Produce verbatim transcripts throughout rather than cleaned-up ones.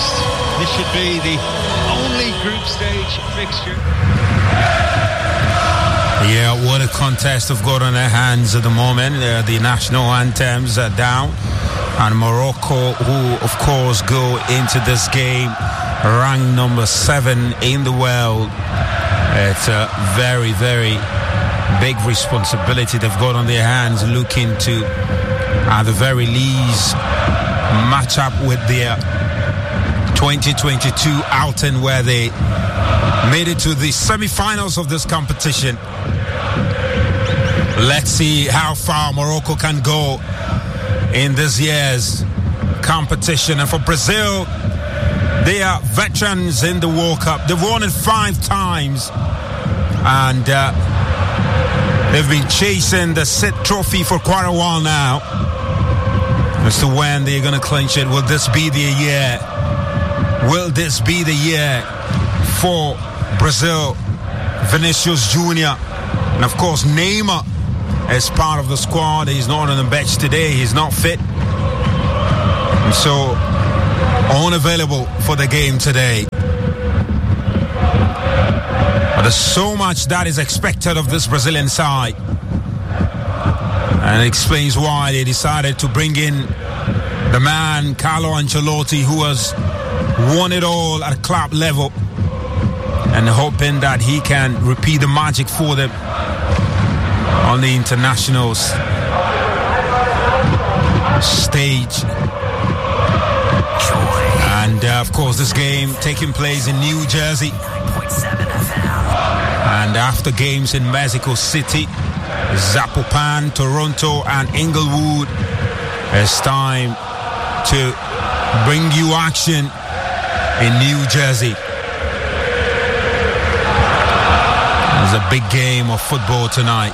honest, this should be the only group stage fixture. Yeah, what a contest we've got on our hands at the moment. Uh, the national anthems are down, and Morocco, who of course go into this game ranked number seven in the world. It's a very, very big responsibility they've got on their hands, looking to, at the very least, match up with their twenty twenty-two outing, where they made it to the semi-finals of this competition. Let's see how far Morocco can go in this year's competition. And for Brazil, they are veterans in the World Cup. They've won it five times, and uh, they've been chasing the S I T trophy for quite a while now as to when they're going to clinch it. Will this be the year? Will this be the year for Brazil? Vinicius Junior and of course Neymar is part of the squad. He's not on the bench today. He's not fit, and so unavailable for the game today. But there's so much that is expected of this Brazilian side, and it explains why they decided to bring in the man Carlo Ancelotti, who has won it all at club level, and hoping that he can repeat the magic for them on the international stage. And uh, of course, this game taking place in New Jersey, and after games in Mexico City, Zapopan, Toronto and Inglewood, it's time to bring you action in New Jersey. There's a big game of football tonight,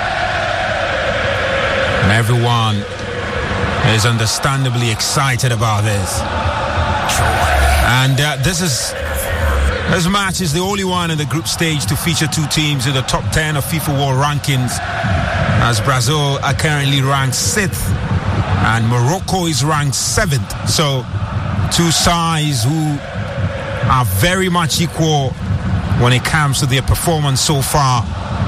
and everyone is understandably excited about this. And uh, this is this match is the only one in the group stage to feature two teams in the top ten of FIFA World Rankings, as Brazil are currently ranked sixth and Morocco is ranked seventh. So two sides who are very much equal when it comes to their performance so far.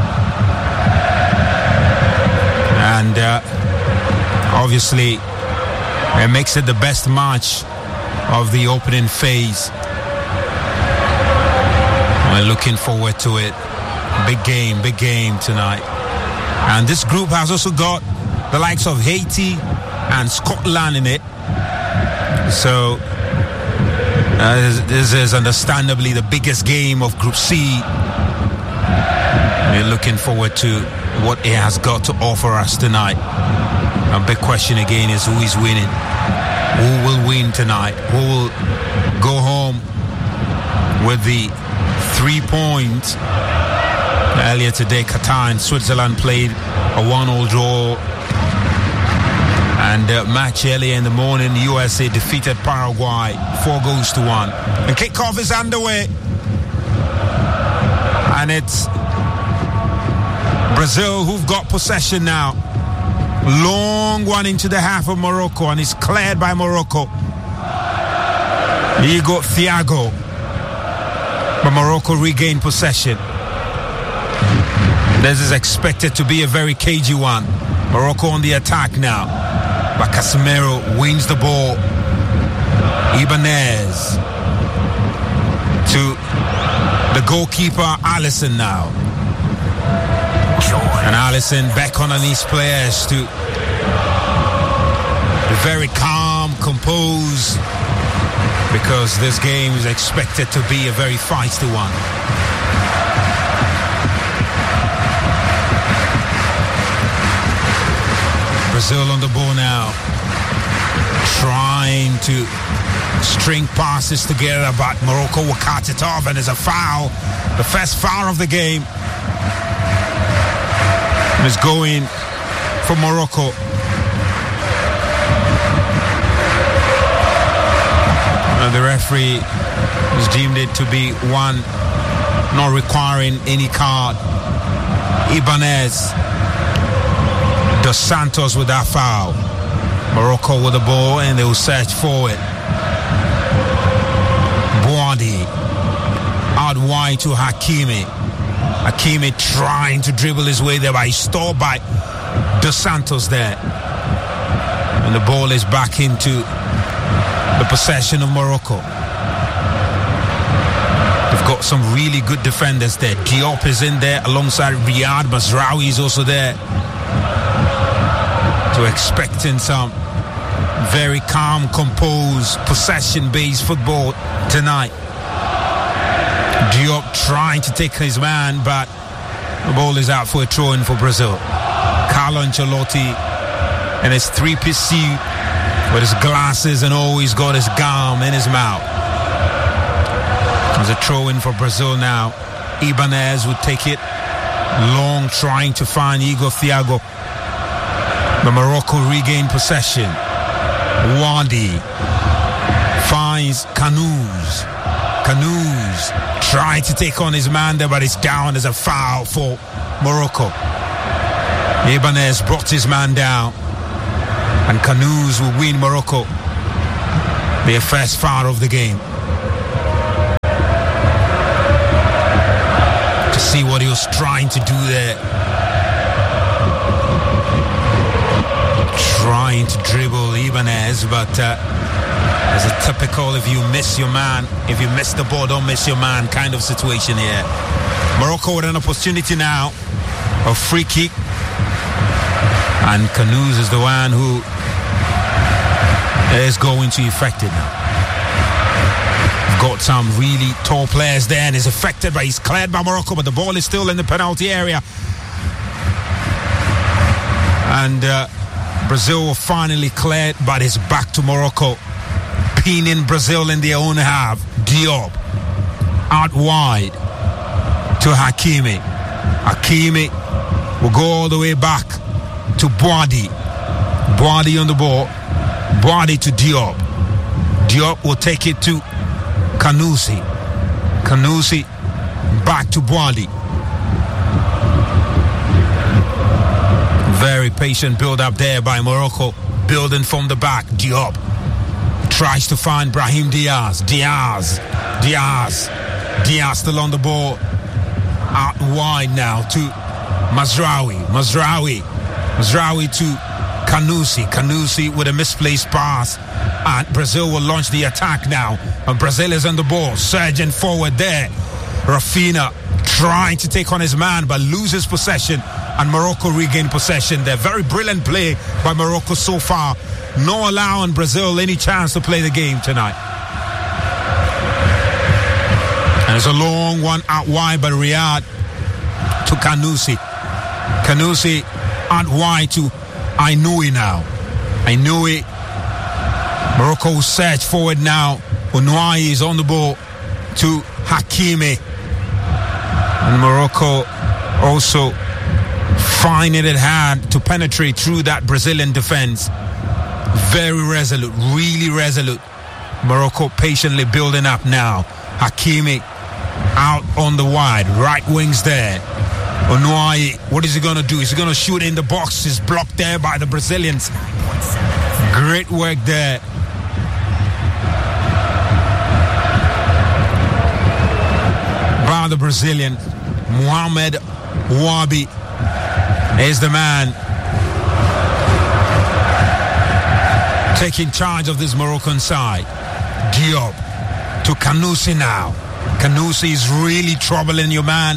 And uh, obviously it makes it the best match of the opening phase. We're looking forward to it. Big game, big game tonight. And this group has also got the likes of Haiti and Scotland in it. So uh, this is understandably the biggest game of Group C. We're looking forward to what it has got to offer us tonight. A big question again is who is winning? Who will win tonight? Who will go home with the three points? Earlier today, Qatar and Switzerland played a one-all draw. And uh, match earlier in the morning, U S A defeated Paraguay four goals to one. And kickoff is underway. And it's Brazil who've got possession now. Long one into the half of Morocco, and it's cleared by Morocco. Here you go, Thiago. But Morocco regained possession. This is expected to be a very cagey one. Morocco on the attack now. But Casemiro wins the ball. Ibanez to the goalkeeper, Alisson now. And Alisson back on his players to be very calm, composed, because this game is expected to be a very feisty one. Brazil on the ball now, trying to string passes together, but Morocco will cut it off, and there's a foul, the first foul of the game. Is going for Morocco. Uh, the referee has deemed it to be one not requiring any card. Ibanez, Dos Santos with that foul. Morocco with the ball, and they will search for it. wide to Hakimi. Hakimi trying to dribble his way there, but he's stopped by Dos Santos there. And the ball is back into the possession of Morocco. They've got some really good defenders there. Diop is in there alongside Riyad. Mazraoui is also there. So expecting some very calm, composed, possession-based football tonight. Diop trying to take his man, but the ball is out for a throw-in for Brazil. Carlo Ancelotti in his three-piece suit with his glasses and always got his gum in his mouth. There's a throw-in for Brazil now. Ibanez would take it long, trying to find Igor Thiago. But Morocco regain possession. Wadi finds Canoes. Canoes trying to take on his man there, but it's down as a foul for Morocco. Ibanez brought his man down, and Canoes will win Morocco their first foul of the game. To see what he was trying to do there. Trying to dribble Ibanez, but uh, as a typical if you miss your man, if you miss the ball, don't miss your man kind of situation here. Morocco with an opportunity now, a free kick, and Canoes is the one who is going to effect it now. Got some really tall players there and is affected, but he's cleared by Morocco, but the ball is still in the penalty area. And uh, Brazil were finally cleared, but it's back to Morocco, pinning Brazil in their own half. Diop out wide to Hakimi. Hakimi will go all the way back to Boadi. Boadi on the ball. Boadi to Diop. Diop will take it to Kanusi. Kanusi back to Boadi. Very patient build up there by Morocco, building from the back. Diop tries to find Brahim Diaz. Diaz, Diaz, Diaz still on the ball. Out wide now to Mazraoui. Mazraoui, Mazraoui to Kanusi. Kanusi with a misplaced pass. And Brazil will launch the attack now. And Brazil is on the ball, surging forward there. Rafinha trying to take on his man, but loses possession. And Morocco regain possession there. Very brilliant play by Morocco so far. No allowing Brazil any chance to play the game tonight. And it's a long one out wide by Riyad to Kanusi. Kanusi out wide to Ainoui now. Ainoui. Morocco will search forward now. Unwai is on the ball to Hakimi. And Morocco also finding it hard to penetrate through that Brazilian defense. Very resolute, really resolute. Morocco patiently building up now. Hakimi out on the wide, right wings there. Unwai, what is he going to do? Is he going to shoot in the box? He's blocked there by the Brazilians. Great work there. By the Brazilian. Mohamed Wabi is the man taking charge of this Moroccan side. Diop to Kanusi now. Kanusi is really troubling your man.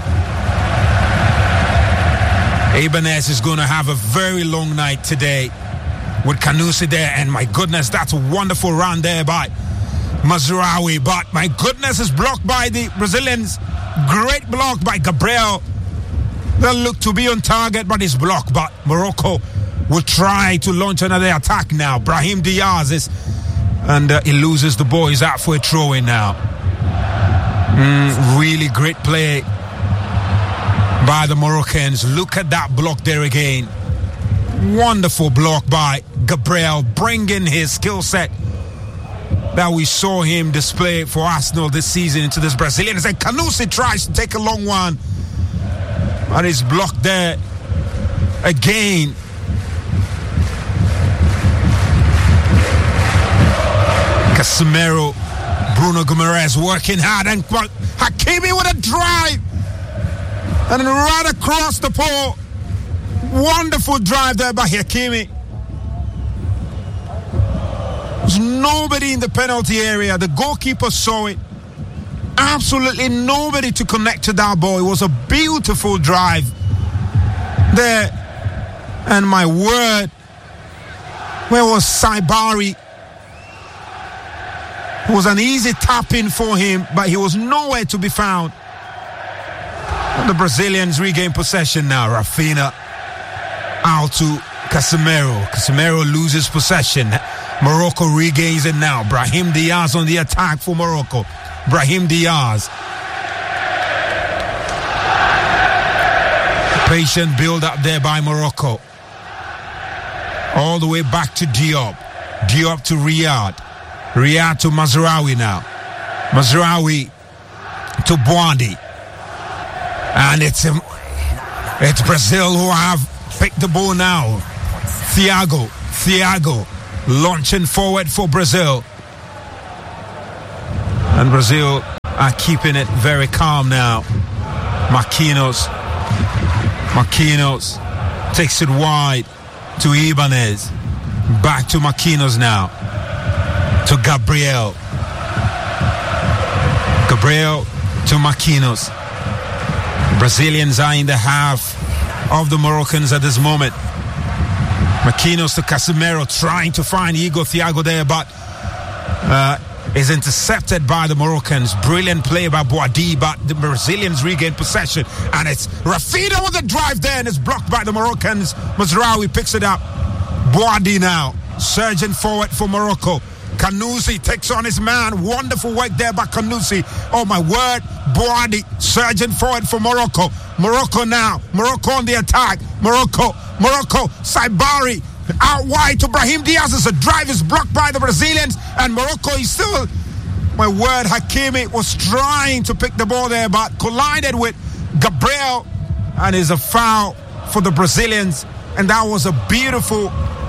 Ibanez is going to have a very long night today with Kanusi there. And my goodness, that's a wonderful run there by Mazraoui. But my goodness, is blocked by the Brazilians. Great block by Gabriel. They'll look to be on target, but it's blocked. But Morocco will try to launch another attack now. Brahim Diaz is, and uh, he loses the ball. He's out for a throw-in now. Mm, really great play by the Moroccans. Look at that block there again. Wonderful block by Gabriel, bringing his skill set that we saw him display for Arsenal this season into this Brazilian. And Kanusi tries to take a long one, but it's blocked there again. Casemiro Bruno Guimaraes working hard, and Hakimi with a drive. And right across the pole. Wonderful drive there by Hakimi. There's nobody in the penalty area. The goalkeeper saw it. Absolutely nobody to connect to that ball. It was a beautiful drive there. And my word, where was Saibari? It was an easy tap-in for him, but he was nowhere to be found. And the Brazilians regain possession now. Rafinha out to Casemiro. Casemiro loses possession. Morocco regains it now. Brahim Diaz on the attack for Morocco. Brahim Diaz. Patient build up there by Morocco. All the way back to Diop. Diop to Riyad. Riyad to Mazraoui now. Mazraoui to Boadi. And it's um, it's Brazil who have picked the ball now. Thiago. Thiago launching forward for Brazil. And Brazil are keeping it very calm now. Marquinhos. Marquinhos takes it wide to Ibanez. Back to Marquinhos now. To Gabriel. Gabriel to Marquinhos. Brazilians are in the half of the Moroccans at this moment. Marquinhos to Casemiro, trying to find Igor Thiago there, but uh, is intercepted by the Moroccans. Brilliant play by Boadi, but the Brazilians regain possession, and it's Rafinha with a drive there, and it's blocked by the Moroccans. Mazraoui picks it up. Boadi now surging forward for Morocco. Kanusi takes on his man. Wonderful work there by Kanusi. Oh my word. Boadi surging forward for Morocco. Morocco now. Morocco on the attack. Morocco. Morocco. Saibari out wide to Brahim Diaz as the drive is blocked by the Brazilians. And Morocco is still, my word, Hakimi was trying to pick the ball there, but collided with Gabriel, and is a foul for the Brazilians. And that was a beautiful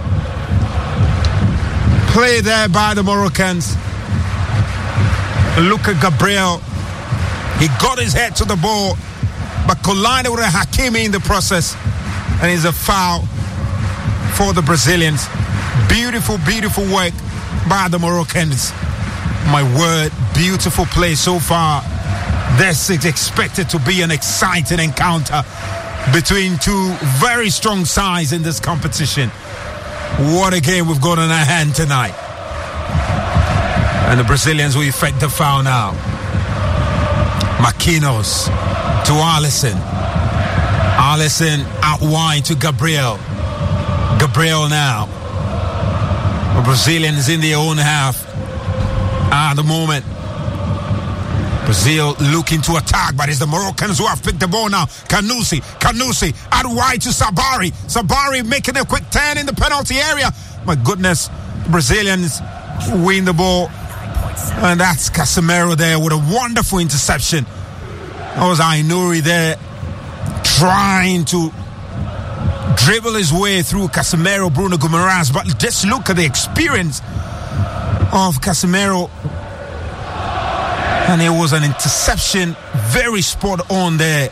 play there by the Moroccans. Look at Gabriel. He got his head to the ball, but collided with Hakimi in the process, and it's a foul for the Brazilians. Beautiful, beautiful work by the Moroccans. My word, beautiful play so far. This is expected to be an exciting encounter between two very strong sides in this competition. What a game we've got on our hand tonight. And the Brazilians will effect the foul now. Marquinhos to Alisson. Alisson out wide to Gabriel. Gabriel now. The Brazilians in their own half at the moment. Brazil looking to attack, but it's the Moroccans who have picked the ball now. Kanusi, Kanusi out wide to Sabari. Sabari making a quick turn in the penalty area. My goodness, the Brazilians win the ball. And that's Casemiro there with a wonderful interception. That was Ainouri there trying to dribble his way through Casemiro, Bruno Guimaraes. But just look at the experience of Casemiro. And it was an interception, very spot on there.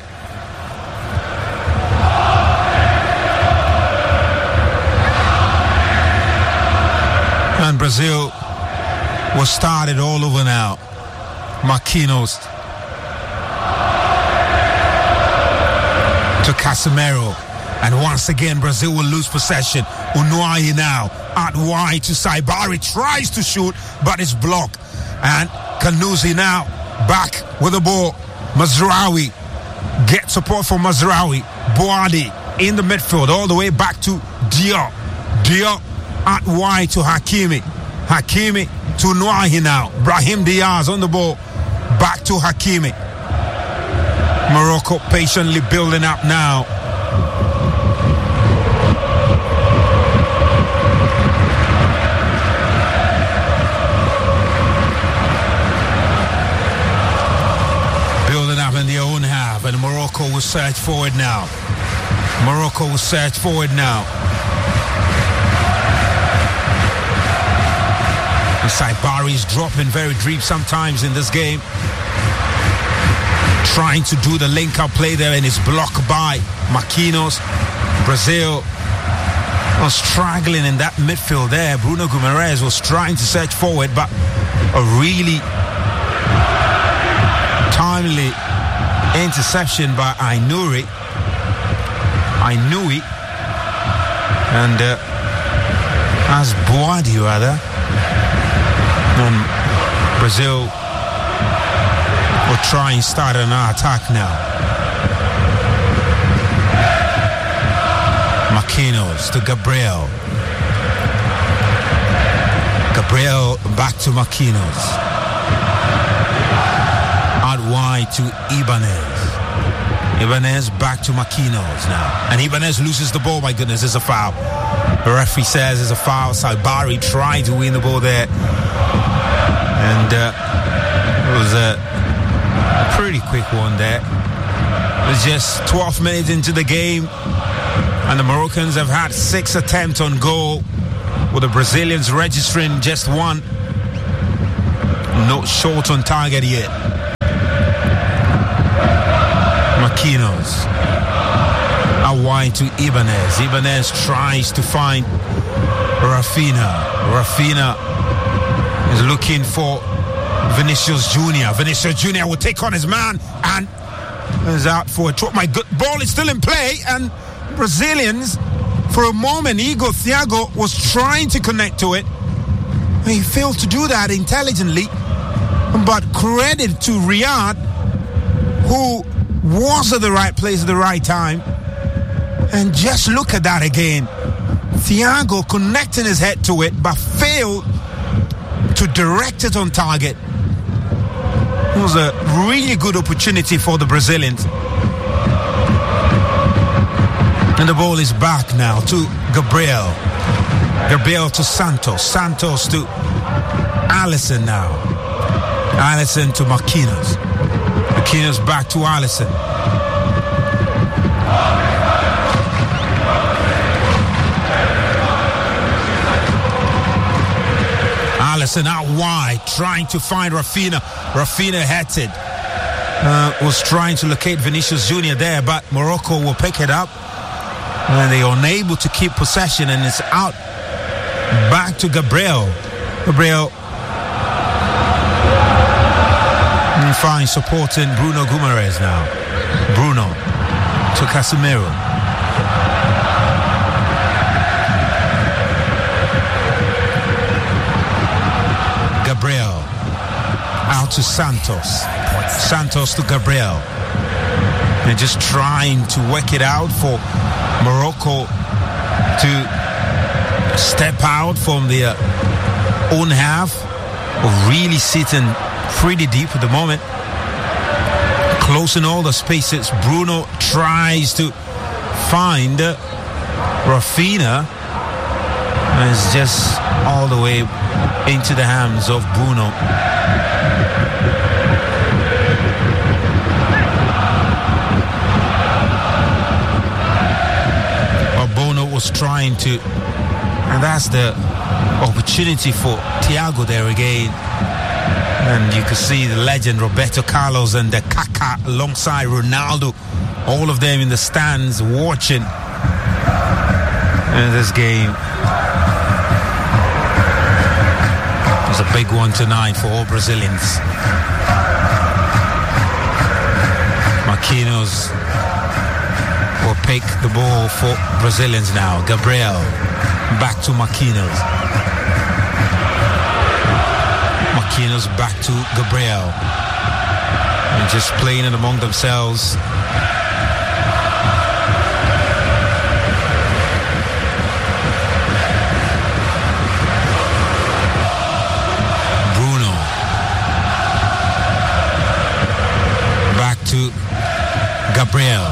And Brazil was started all over now. Marquinhos to Casemiro. And once again, Brazil will lose possession. Unai now out wide to Saibari. Tries to shoot, but it's blocked. And Kanusi now back with the ball. Mazraoui. Get support from Mazraoui. Boadi in the midfield all the way back to Diop. Diop out wide to Hakimi. Hakimi to Nouahi now. Brahim Diaz on the ball. Back to Hakimi. Morocco patiently building up now. In their own half, and Morocco will surge forward now. Morocco will surge forward now. Saibari is dropping very deep sometimes in this game. Trying to do the link-up play there and is blocked by Marquinhos. Brazil was struggling in that midfield there. Bruno Guimaraes was trying to search forward, but a really timely interception by Ainuri. Ainui. And uh, as Boadi rather. And Brazil will try and start an attack now. Marquinhos to Gabriel. Gabriel back to Marquinhos. Out wide to Ibanez. Ibanez back to Marquinhos now. And Ibanez loses the ball. My goodness, it's a foul. The referee says it's a foul. Saibari trying to win the ball there. And uh, it was a pretty quick one there. It was just twelve minutes into the game. And the Moroccans have had six attempts on goal, with the Brazilians registering just one. Not short on target yet. Marquinhos out wide to Ibanez. Ibanez tries to find Rafinha. Rafinha is looking for Vinicius Junior Vinicius Junior will take on his man and is out for a throw. My good ball is still in play, and Brazilians, for a moment, Igor Thiago was trying to connect to it. He failed to do that intelligently. But credit to Riyad, who was at the right place at the right time. And just look at that again. Thiago connecting his head to it, but failed to direct it on target. It was a really good opportunity for the Brazilians. And the ball is back now to Gabriel. Gabriel to Santos. Santos to Alisson now. Alisson to Marquinhos. Marquinhos back to Alisson. Alisson out wide, trying to find Rafinha. Rafinha had it. Uh, was trying to locate Vinicius Junior there, but Morocco will pick it up. And they are unable to keep possession, and it's out back to Gabriel. Gabriel fine supporting Bruno Guimaraes now. Bruno to Casemiro. Gabriel out to Santos. Santos to Gabriel. They're just trying to work it out for Morocco to step out from their own half, of really sitting pretty deep at the moment, closing all the spaces. Bruno tries to find Rafinha, and it's just all the way into the hands of Bruno. Bono was trying to, and that's the opportunity for Thiago there again. And you can see the legend Roberto Carlos and the Kaká alongside Ronaldo, all of them in the stands watching in this game. It's a big one tonight for all Brazilians. Marquinhos will pick the ball for Brazilians now. Gabriel back to Marquinhos. Marquinhos back to Gabriel. And just playing it among themselves. Bruno back to Gabriel.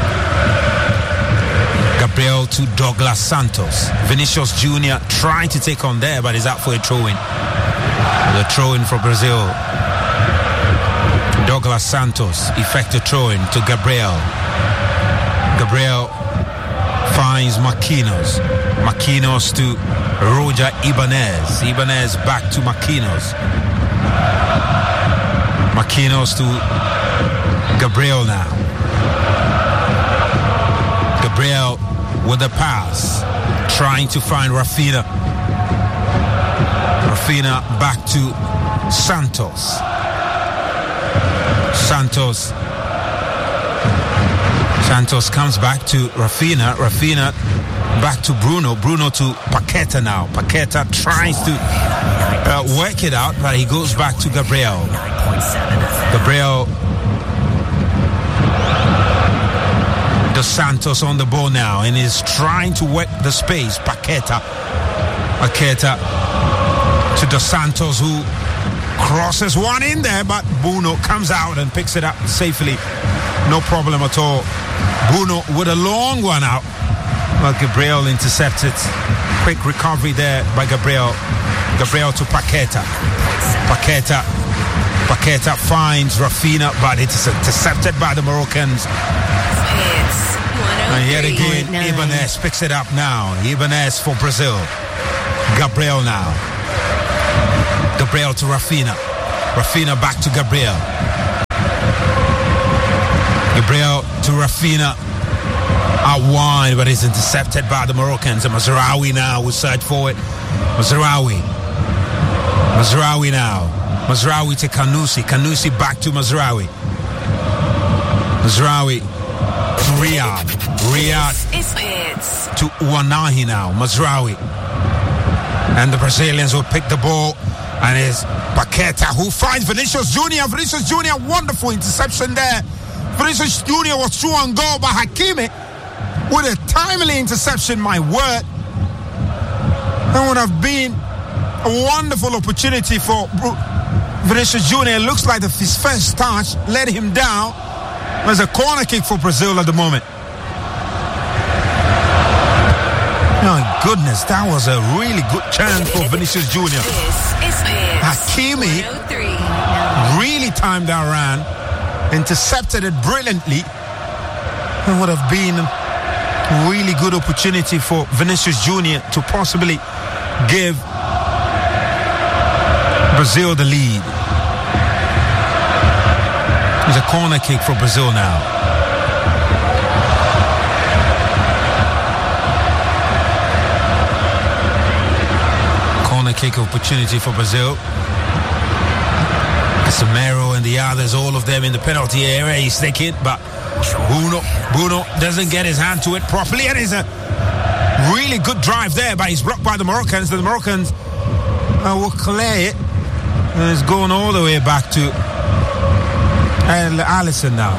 Gabriel to Douglas Santos. Vinicius Junior trying to take on there, but is out for a throw-in. The throw-in for Brazil. Douglas Santos, effective throw-in to Gabriel. Gabriel finds Marquinhos. Marquinhos to Roger Ibanez. Ibanez back to Marquinhos. Marquinhos to Gabriel now. Gabriel with the pass, trying to find Rafinha. Rafinha back to Santos. Santos. Santos comes back to Rafinha. Rafinha back to Bruno. Bruno to Paqueta now. Paqueta tries to uh, work it out, but he goes back to Gabriel. Gabriel Dos Santos on the ball now and is trying to work the space. Paqueta. Paqueta to Dos Santos, who crosses one in there, but Bruno comes out and picks it up safely. No problem at all. Bruno with a long one out. Well, Gabriel intercepted. Quick recovery there by Gabriel. Gabriel to Paqueta. Paqueta. Paqueta finds Rafinha, but it is intercepted by the Moroccans. And yet again, Ibanez picks it up now. Ibanez for Brazil. Gabriel now. Gabriel to Rafinha. Rafinha back to Gabriel. Gabriel to Rafinha. Out wide, but it's intercepted by the Moroccans. And Mazraoui now will search for it. Mazraoui. Mazraoui now. Mazraoui to Kanusi. Kanusi back to Mazraoui. Mazraoui to Riyad. Riyad to Uanahi now. Mazraoui. And the Brazilians will pick the ball. And it's Paqueta who finds Vinicius Junior Vinicius Junior, wonderful interception there. Vinicius Junior was through on goal by Hakimi with a timely interception, my word. That would have been a wonderful opportunity for Vinicius Junior. It looks like the, his first touch let him down. There's a corner kick for Brazil at the moment. My goodness, that was a really good chance for Vinicius Junior Hakimi really timed that run, intercepted it brilliantly. It would have been a really good opportunity for Vinicius Junior to possibly give Brazil the lead. It's a corner kick for Brazil now. Kick opportunity for Brazil. Casemiro and the others, all of them in the penalty area. He's thinking, but Bruno, Bruno doesn't get his hand to it properly, and it's a really good drive there, but he's blocked by the Moroccans. The Moroccans uh, will clear it, and it's going all the way back to Alisson now.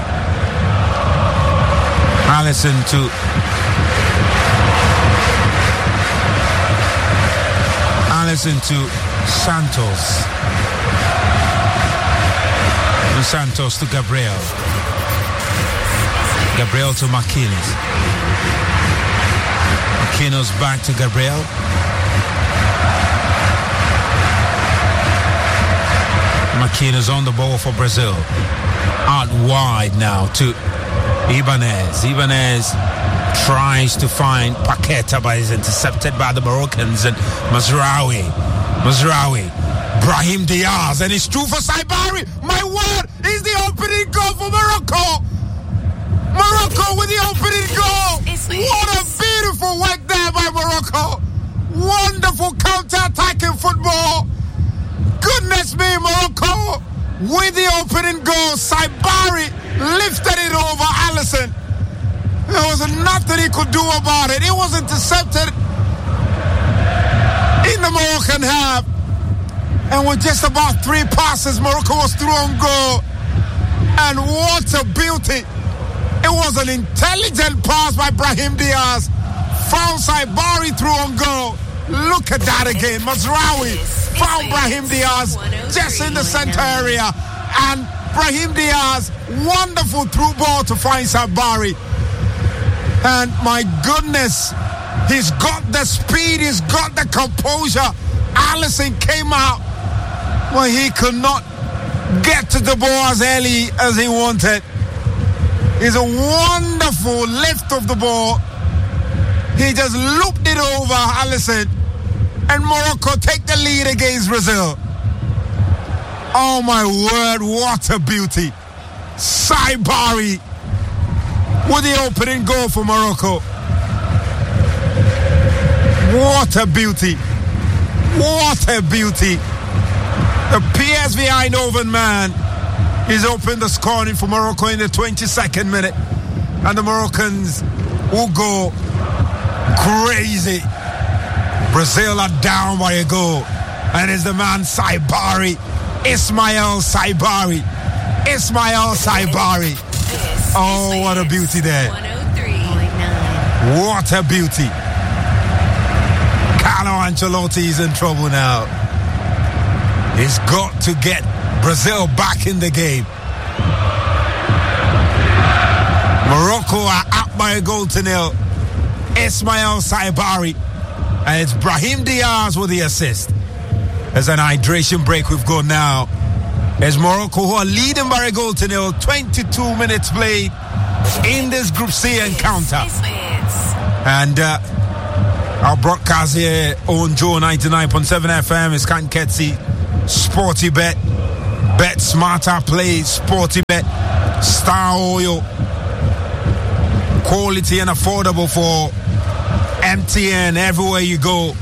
Alisson to Alisson to Santos. And Santos to Gabriel. Gabriel to Marquinhos. Marquinhos back to Gabriel. Marquinhos on the ball for Brazil. Out wide now to Ibanez. Ibanez tries to find Paqueta, but is intercepted by the Moroccans. And Mazraoui, Mazraoui, Brahim Diaz, and it's true for Saibari. My word, is the opening goal for Morocco. Morocco with the opening goal. What a beautiful work there by Morocco. Wonderful counter-attacking football. Goodness me, Morocco with the opening goal. Saibari lifted it over Alisson. There was nothing he could do about it. It was intercepted in the Moroccan half. And with just about three passes, Morocco was through on goal. And what a beauty. It was an intelligent pass by Brahim Diaz. Found Saibari through on goal. Look at that again. Mazraoui found Brahim Diaz just in the center area. And Brahim Diaz, wonderful through ball to find Saibari. And my goodness, he's got the speed, he's got the composure. Alisson came out when he could not get to the ball as early as he wanted. It's a wonderful lift of the ball. He just looped it over Alisson. And Morocco take the lead against Brazil. Oh my word, what a beauty. Saibari with the opening goal for Morocco. What a beauty. What a beauty. The P S V Eindhoven man is opened the scoring for Morocco in the twenty-second minute. And the Moroccans will go crazy. Brazil are down by a goal. And it's the man Saibari. Ismail Saibari. Ismail Saibari. Oh, what a beauty there. What a beauty. Carlo Ancelotti is in trouble now. He's got to get Brazil back in the game. Morocco are up by a goal to nil. Ismail Saibari. And it's Brahim Diaz with the assist. There's an hydration break we've got now. As Morocco, who are leading by a goal to nil, twenty-two minutes played in this Group C encounter. And uh, our broadcast here on Joe ninety-nine point seven F M is Kanketsi, Sporty Bet, Bet Smarter Play, Sporty Bet, Star Oil, quality and affordable for M T N everywhere you go.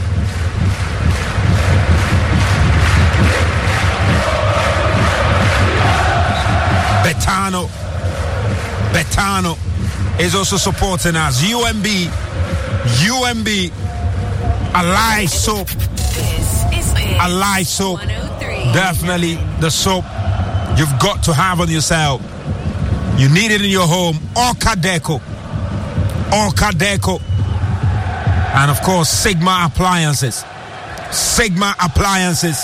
Betano Betano is also supporting us. U M B U M B Alive Soap Alive Soap, definitely the soap you've got to have on yourself. You need it in your home. Orca Deco Orca Deco, and of course Sigma Appliances Sigma Appliances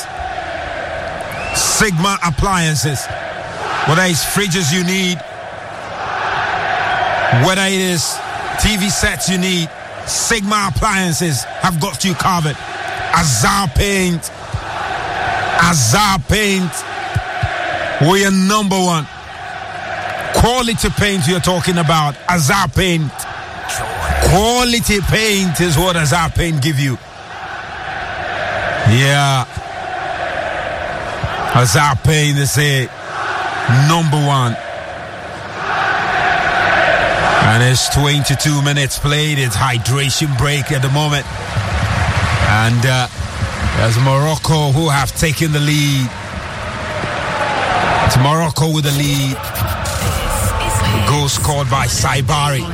Sigma Appliances. Whether it's fridges you need, whether it is T V sets you need, Sigma Appliances have got you covered. Azar Paint, Azar Paint, we are number one. Quality paint you're talking about, Azar Paint. Quality paint is what Azar Paint give you. Yeah. Azar Paint, they say, number one. And it's twenty-two minutes played. It's hydration break at the moment. And uh, there's Morocco who have taken the lead. It's Morocco with the lead. Goal scored by Saibari.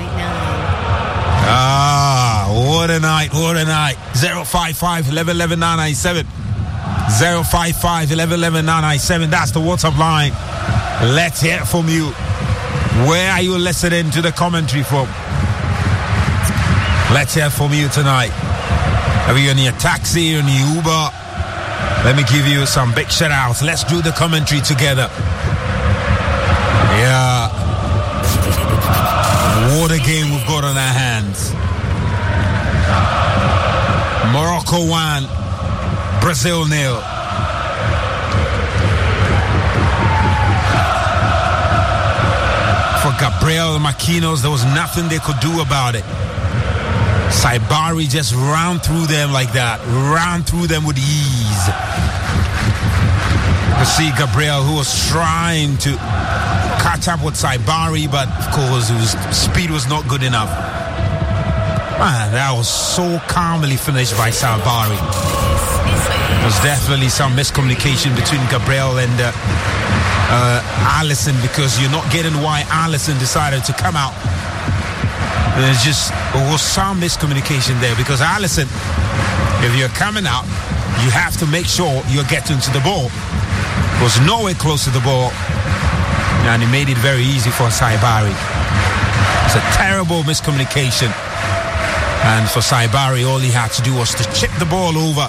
Ah, what a night, what a night. zero five five, eleven eleven, nine nine seven. zero five five, eleven eleven, nine nine seven. That's the WhatsApp line. Let's hear from you. Where are you listening to the commentary from? Let's hear from you tonight. Are you in your taxi, in your Uber? Let me give you some big shout outs. Let's do the commentary together. Yeah. What a game we've got on our hands. Morocco one, Brazil nil. For Gabriel Maquinos, there was nothing they could do about it. Saibari just ran through them like that, ran through them with ease. You see Gabriel, who was trying to catch up with Saibari, but of course his speed was not good enough. Man, that was so calmly finished by Saibari. There was definitely some miscommunication between Gabriel and uh, uh, Alisson, because you're not getting why Alisson decided to come out. There's just there was some miscommunication there, because Alisson, if you're coming out, you have to make sure you're getting to the ball. He was nowhere close to the ball, and he made it very easy for Saibari. It's a terrible miscommunication, and for Saibari, all he had to do was to chip the ball over.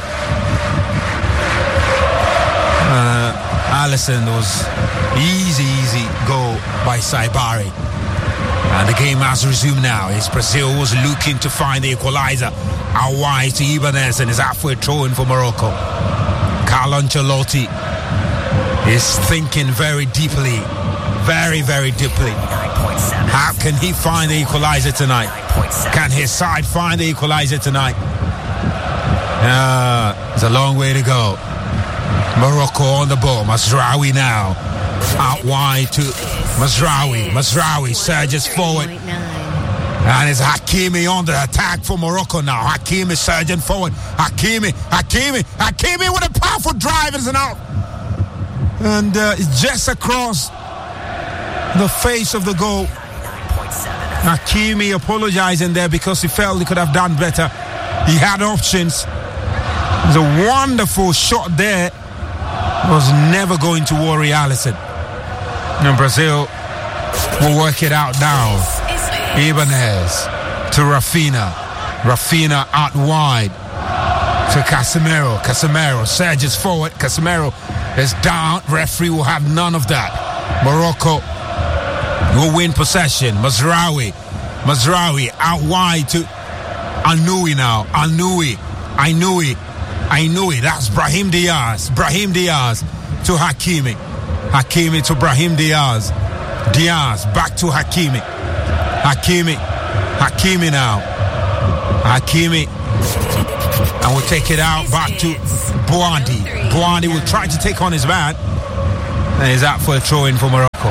Uh, Alisson was easy, easy goal by Saibari. And the game has resumed now. As Brazil was looking to find the equalizer. Out wide to Ibanez, and his halfway throw in for Morocco. Carlo Ancelotti is thinking very deeply. Very, very deeply. How can he find the equalizer tonight? Can his side find the equalizer tonight? Uh, it's a long way to go. Morocco on the ball. Mazraoui now. Out wide to Mazraoui. Mazraoui surges forward. And it's Hakimi on the attack for Morocco now. Hakimi surging forward. Hakimi, Hakimi, Hakimi with a powerful drive. It's an out. And uh, it's just across the face of the goal. Hakimi apologizing there because he felt he could have done better. He had options. It was a wonderful shot there. Was never going to worry Alisson. And Brazil will work it out now. Ibanez to Rafinha. Rafinha out wide to Casemiro. Casemiro surges forward. Casemiro is down. Referee will have none of that. Morocco will win possession. Mazraoui. Mazraoui out wide to Anoui now. Anoui. Anoui. Anoui. That's Brahim Diaz. Brahim Diaz to Hakimi. Hakimi to Brahim Diaz. Diaz back to Hakimi. Hakimi. Hakimi now. Hakimi. And we'll take it out back to Boandi. Boandi will try to take on his man. And he's out for a throw-in for Morocco.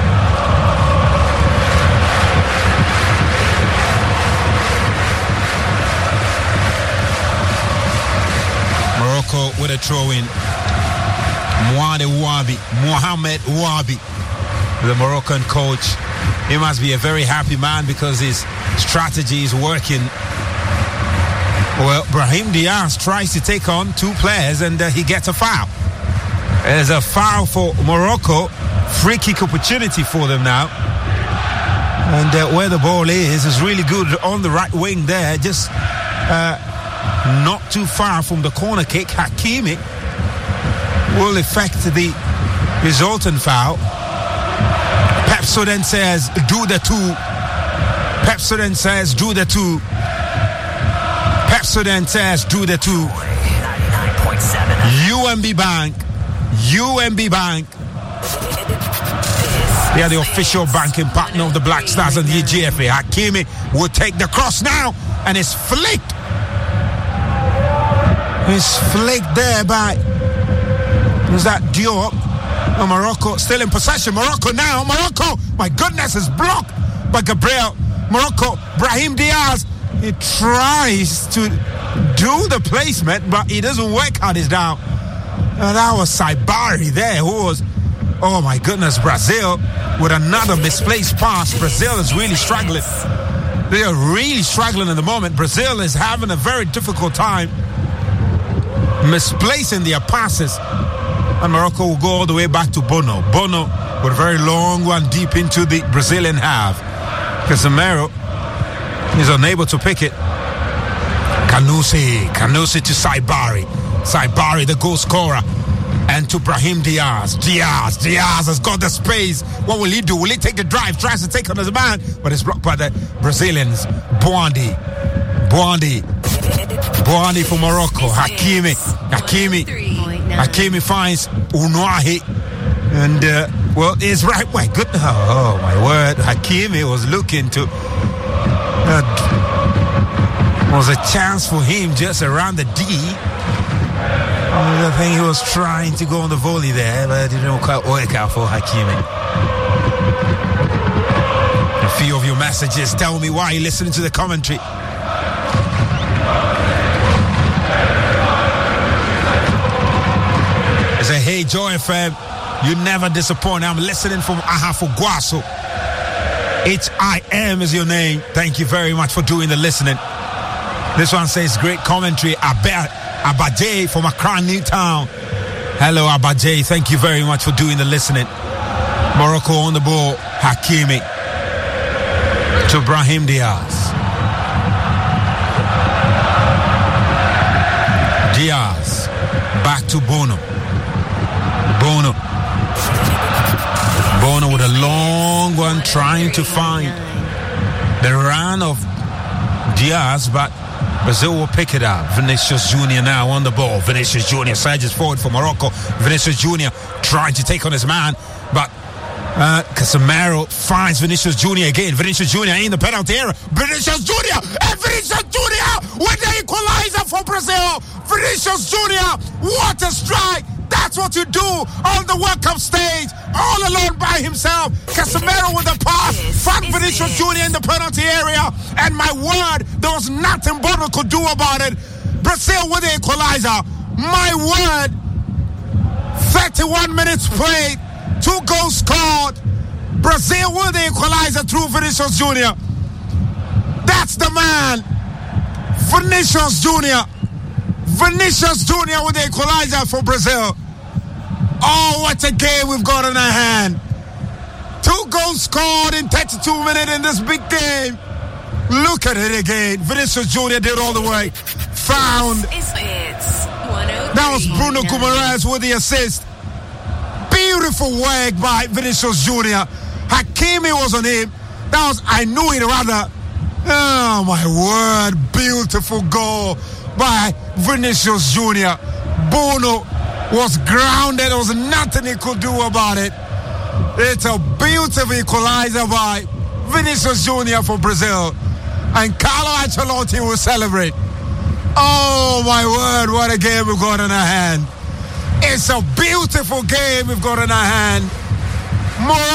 Morocco with a throw-in. Mouade Ouabi. Mohamed Ouabi, the Moroccan coach. He must be a very happy man because his strategy is working. Well, Brahim Diaz tries to take on two players and uh, he gets a foul. There's a foul for Morocco. Free kick opportunity for them now. And uh, where the ball is, is really good on the right wing there. Just uh, not too far from the corner kick. Hakimi will effect the resultant foul. Pepso then says, do the two. Pepso then says, do the two. Pepso then says, do the two. U M B Bank. U M B Bank. They are the official banking partner of the Black Stars and the E G F A. Hakimi will take the cross now, and it's flicked. It's flicked there by, was that Diop? Oh, Morocco still in possession. Morocco now. Morocco, my goodness, is blocked by Gabriel. Morocco, Brahim Diaz. He tries to do the placement, but he doesn't work out his down. And that was Saibari there, who was, oh my goodness, Brazil with another misplaced pass. Brazil is really struggling. They are really struggling at the moment. Brazil is having a very difficult time misplacing their passes. And Morocco will go all the way back to Bono. Bono with a very long one deep into the Brazilian half. Casemiro is unable to pick it. Kanusi. Kanusi to Saibari. Saibari, the goal scorer. And to Brahim Diaz. Diaz. Diaz has got the space. What will he do? Will he take the drive? Tries to take on his man. But it's blocked by the Brazilians. Boandi. Boandi. Boandi for Morocco. Hakimi. Hakimi. Hakimi finds Unwahi. And, uh, well, it's right. My goodness. Oh, my word. Hakimi was looking to... Uh, was a chance for him just around the D. I think he was trying to go on the volley there, but it didn't quite work out for Hakimi. A few of your messages tell me why you're listening to the commentary. I say, hey, Joy F M, you never disappoint. I'm listening from Ahafo Guaso. H I M is your name. Thank you very much for doing the listening. This one says, great commentary. Abel Abadje from Accra, Newtown. Hello, Abadje. Thank you very much for doing the listening. Morocco on the ball. Hakimi to Brahim Diaz. Diaz back to Bono. Bono. Bono with a long one trying to find the run of Diaz, but Brazil will pick it up. Vinicius Junior now on the ball. Vinicius Junior surges forward for Morocco. Vinicius Junior trying to take on his man, but uh, Casemiro finds Vinicius Junior again. Vinicius Junior in the penalty area. Vinicius Junior and Vinicius Junior with the equalizer for Brazil. Vinicius Junior, what a strike! That's what you do on the World Cup stage, all alone by himself. Casemiro with the pass, found Vinicius Junior in the penalty area, and my word, there was nothing Bono could do about it. Brazil with the equalizer. My word, thirty-one minutes played, two goals scored. Brazil with the equalizer through Vinicius Junior. That's the man, Vinicius Junior. Vinicius Junior with the equalizer for Brazil. Oh, what a game we've got in our hand. Two goals scored in thirty-two minutes in this big game. Look at it again. Vinicius Junior did all the way. Found. That was Bruno Guimaraes with the assist. Beautiful work by Vinicius Junior. Hakimi was on him. That was, I knew it rather. Oh my word. Beautiful goal by Vinicius Junior. Bono was grounded. There was nothing he could do about it. It's a beautiful equalizer by Vinicius Junior for Brazil. And Carlo Ancelotti will celebrate. Oh my word, what a game we've got in our hand. It's a beautiful game we've got in our hand. More